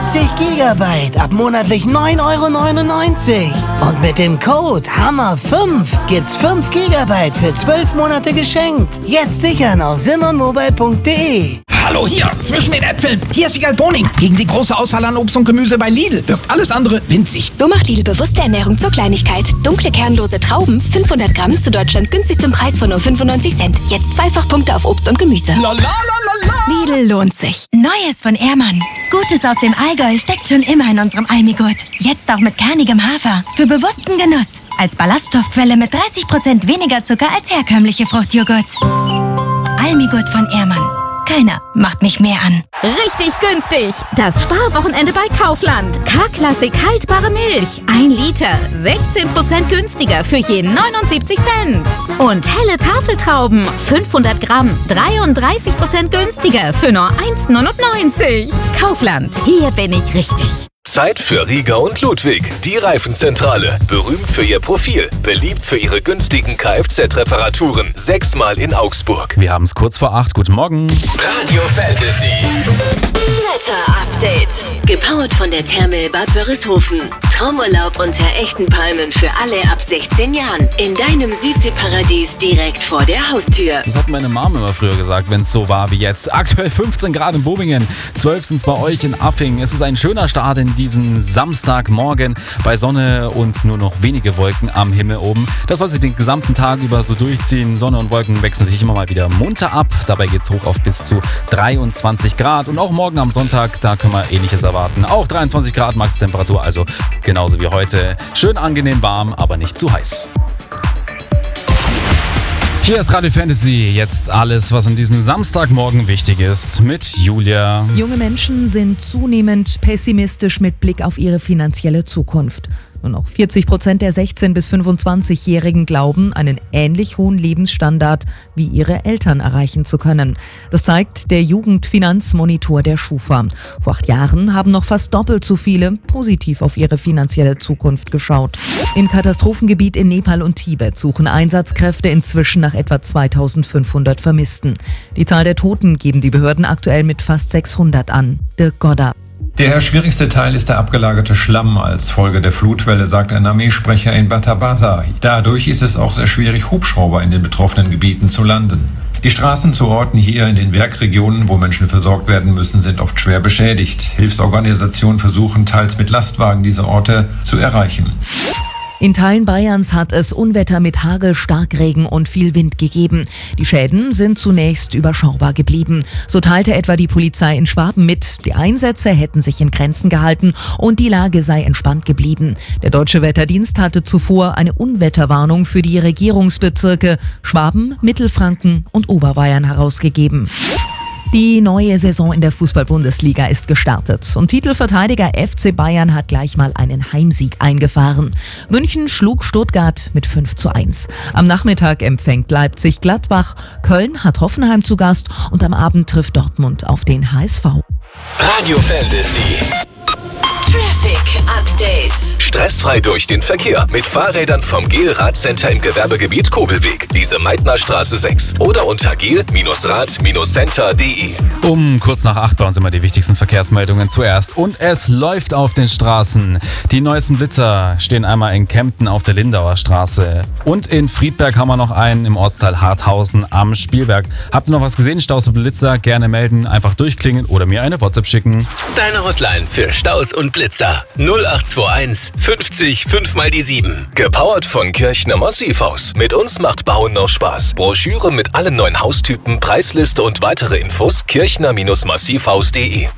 60 Gigabyte ab monatlich 9,99 €. Und mit dem Code HAMMER5 gibt's 5 Gigabyte für 12 Monate geschenkt. Jetzt sichern auf simonmobile.de. Hallo hier, zwischen den Äpfeln. Hier ist Wiegald Boning. Gegen die große Auswahl an Obst und Gemüse bei Lidl wirkt alles andere winzig. So macht Lidl bewusste Ernährung zur Kleinigkeit. Dunkle, kernlose Trauben, 500 Gramm zu Deutschlands günstigstem Preis von nur 95 Cent. Jetzt Zweifachpunkte auf Obst und Gemüse. Lidl lohnt sich. Neues von Ehrmann. Gutes aus dem Allgäu steckt schon immer in unserem Almigurt. Jetzt auch mit kernigem Hafer. Für bewussten Genuss. Als Ballaststoffquelle mit 30% weniger Zucker als herkömmliche Fruchtjoghurts. Almigurt von Ehrmann. Keiner macht mich mehr an. Richtig günstig. Das Sparwochenende bei Kaufland. K-Klassik haltbare Milch. 1 Liter. 16% günstiger für je 79 Cent. Und helle Tafeltrauben. 500 Gramm. 33% günstiger für nur 1,99 €. Kaufland. Hier bin ich richtig. Zeit für Rieger und Ludwig, die Reifenzentrale. Berühmt für ihr Profil, beliebt für ihre günstigen Kfz-Reparaturen. 6-mal in Augsburg. Wir haben es kurz vor 8. Guten Morgen. Radio Fantasy. Wetter-Update. Gepowert von der Therme Bad Wörishofen. Traumurlaub unter echten Palmen für alle ab 16 Jahren. In deinem Südseeparadies direkt vor der Haustür. Das hat meine Mom immer früher gesagt, wenn es so war wie jetzt. Aktuell 15 Grad in Bobingen, 12 sind es bei euch in Affing. Es ist ein schöner Start in diesen Samstagmorgen bei Sonne und nur noch wenige Wolken am Himmel oben. Das soll sich den gesamten Tag über so durchziehen. Sonne und Wolken wechseln sich immer mal wieder munter ab. Dabei geht es hoch auf bis zu 23 Grad. Und auch morgen am Sonntag, da können wir Ähnliches erwarten. Auch 23 Grad Maxtemperatur, also genauso wie heute. Schön angenehm warm, aber nicht zu heiß. Hier ist Radio Fantasy, jetzt alles, was an diesem Samstagmorgen wichtig ist, mit Julia. Junge Menschen sind zunehmend pessimistisch mit Blick auf ihre finanzielle Zukunft. Nur noch 40% der 16- bis 25-Jährigen glauben, einen ähnlich hohen Lebensstandard wie ihre Eltern erreichen zu können. Das zeigt der Jugendfinanzmonitor der Schufa. Vor 8 Jahren haben noch fast doppelt so viele positiv auf ihre finanzielle Zukunft geschaut. Im Katastrophengebiet in Nepal und Tibet suchen Einsatzkräfte inzwischen nach etwa 2500 Vermissten. Die Zahl der Toten geben die Behörden aktuell mit fast 600 an. Dirk Godder. Der schwierigste Teil ist der abgelagerte Schlamm als Folge der Flutwelle, sagt ein Armeesprecher in Batabasa. Dadurch ist es auch sehr schwierig, Hubschrauber in den betroffenen Gebieten zu landen. Die Straßen zu Orten hier in den Bergregionen, wo Menschen versorgt werden müssen, sind oft schwer beschädigt. Hilfsorganisationen versuchen teils mit Lastwagen diese Orte zu erreichen. In Teilen Bayerns hat es Unwetter mit Hagel, Starkregen und viel Wind gegeben. Die Schäden sind zunächst überschaubar geblieben. So teilte etwa die Polizei in Schwaben mit, die Einsätze hätten sich in Grenzen gehalten und die Lage sei entspannt geblieben. Der Deutsche Wetterdienst hatte zuvor eine Unwetterwarnung für die Regierungsbezirke Schwaben, Mittelfranken und Oberbayern herausgegeben. Die neue Saison in der Fußball-Bundesliga ist gestartet und Titelverteidiger FC Bayern hat gleich mal einen Heimsieg eingefahren. München schlug Stuttgart mit 5:1. Am Nachmittag empfängt Leipzig Gladbach, Köln hat Hoffenheim zu Gast und am Abend trifft Dortmund auf den HSV. Radio Fantasy. Traffic Update. Stressfrei durch den Verkehr mit Fahrrädern vom GEL Radcenter im Gewerbegebiet Kobelweg, Lise-Meitner-Straße 6 oder unter gel-rad-center.de. Um kurz nach 8 bei uns immer die wichtigsten Verkehrsmeldungen zuerst. Und es läuft auf den Straßen. Die neuesten Blitzer stehen einmal in Kempten auf der Lindauer Straße. Und in Friedberg haben wir noch einen im Ortsteil Harthausen am Spielberg. Habt ihr noch was gesehen? Staus und Blitzer? Gerne melden, einfach durchklingen oder mir eine WhatsApp schicken. Deine Hotline für Staus und Blitzer 0821 50 5 mal die 7. Gepowert von Kirchner Massivhaus. Mit uns macht Bauen noch Spaß. Broschüre mit allen neuen Haustypen, Preisliste und weitere Infos kirchner-massivhaus.de.